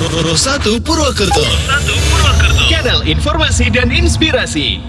1 Purwokerto. Kanal informasi dan inspirasi.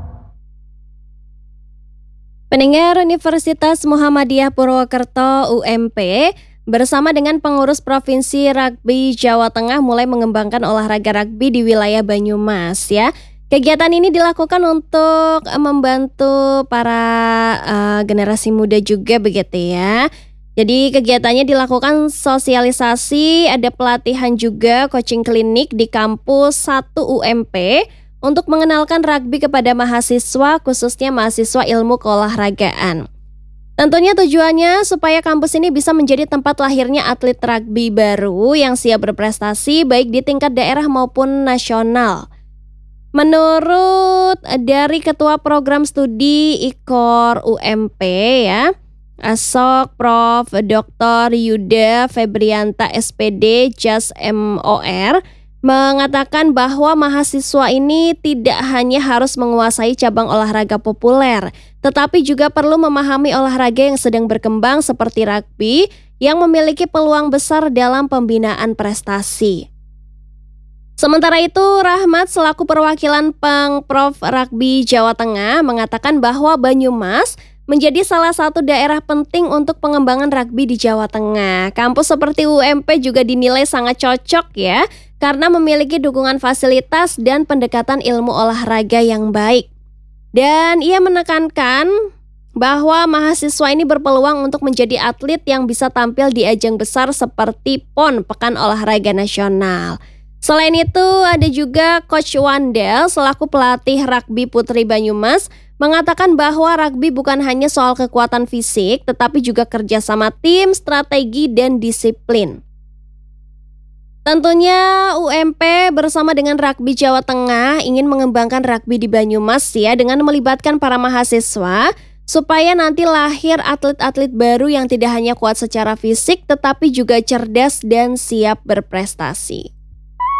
Pendengar Universitas Muhammadiyah Purwokerto UMP bersama dengan pengurus Provinsi Rugby Jawa Tengah mulai mengembangkan olahraga rugby di wilayah Banyumas ya. Kegiatan ini dilakukan untuk membantu para generasi muda juga begitu ya. Jadi kegiatannya dilakukan sosialisasi, ada pelatihan juga, coaching klinik di kampus 1 UMP untuk mengenalkan rugby kepada mahasiswa, khususnya mahasiswa ilmu keolahragaan. Tentunya tujuannya supaya kampus ini bisa menjadi tempat lahirnya atlet rugby baru yang siap berprestasi baik di tingkat daerah maupun nasional. Menurut dari Ketua Program Studi IKOR UMP ya, Asok Prof. Dr. Yuda Febrianta SPD JAS MOR mengatakan bahwa mahasiswa ini tidak hanya harus menguasai cabang olahraga populer, tetapi juga perlu memahami olahraga yang sedang berkembang seperti rugby yang memiliki peluang besar dalam pembinaan prestasi. Sementara itu, Rahmat selaku perwakilan Pengprov Rugby Jawa Tengah mengatakan bahwa Banyumas menjadi salah satu daerah penting untuk pengembangan rugby di Jawa Tengah. Kampus seperti UMP juga dinilai sangat cocok ya, karena memiliki dukungan fasilitas dan pendekatan ilmu olahraga yang baik. Dan ia menekankan bahwa mahasiswa ini berpeluang untuk menjadi atlet yang bisa tampil di ajang besar seperti PON Pekan Olahraga Nasional. Selain itu, ada juga Coach Wandel selaku pelatih rugby putri Banyumas mengatakan bahwa rugby bukan hanya soal kekuatan fisik, tetapi juga kerjasama tim, strategi, dan disiplin. Tentunya UMP bersama dengan Rugby Jawa Tengah ingin mengembangkan rugby di Banyumas ya dengan melibatkan para mahasiswa supaya nanti lahir atlet-atlet baru yang tidak hanya kuat secara fisik tetapi juga cerdas dan siap berprestasi.